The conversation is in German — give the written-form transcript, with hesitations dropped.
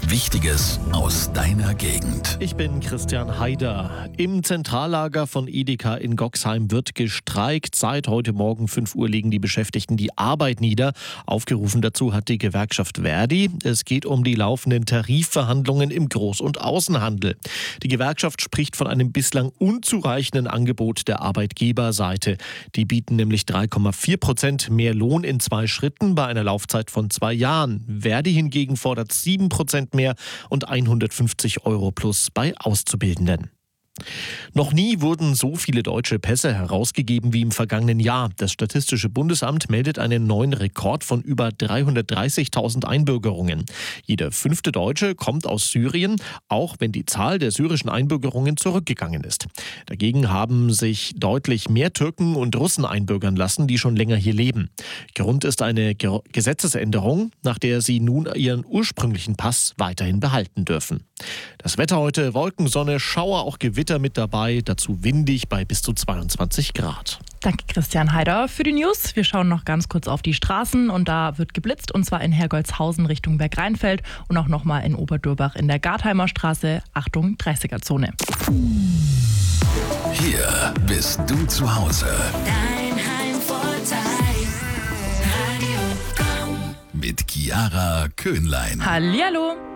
Wichtiges aus deiner Gegend. Ich bin Christian Haider. Im Zentrallager von Edeka in Goxheim wird gestreikt. Seit heute Morgen 5 Uhr legen die Beschäftigten die Arbeit nieder. Aufgerufen dazu hat die Gewerkschaft Verdi. Es geht um die laufenden Tarifverhandlungen im Groß- und Außenhandel. Die Gewerkschaft spricht von einem bislang unzureichenden Angebot der Arbeitgeberseite. Die bieten nämlich 3,4% mehr Lohn in 2 Schritten bei einer Laufzeit von 2 Jahren. Verdi hingegen fordert 7% mehr und 150 € plus bei Auszubildenden. Noch nie wurden so viele deutsche Pässe herausgegeben wie im vergangenen Jahr. Das Statistische Bundesamt meldet einen neuen Rekord von über 330.000 Einbürgerungen. Jeder 5. Deutsche kommt aus Syrien, auch wenn die Zahl der syrischen Einbürgerungen zurückgegangen ist. Dagegen haben sich deutlich mehr Türken und Russen einbürgern lassen, die schon länger hier leben. Grund ist eine Gesetzesänderung, nach der sie nun ihren ursprünglichen Pass weiterhin behalten dürfen. Das Wetter heute: Wolken, Sonne, Schauer, auch Gewitter mit dabei, dazu windig bei bis zu 22 Grad. Danke Christian Haider für die News. Wir schauen noch ganz kurz auf die Straßen und da wird geblitzt, und zwar in Hergoltshausen Richtung Bergrheinfeld und auch nochmal in Oberdurbach in der Gartheimer Straße. Achtung, 30er-Zone. Hier bist du zu Hause. Dein Heimvorteil, Radio Komm. Mit Chiara Köhnlein. Hallihallo!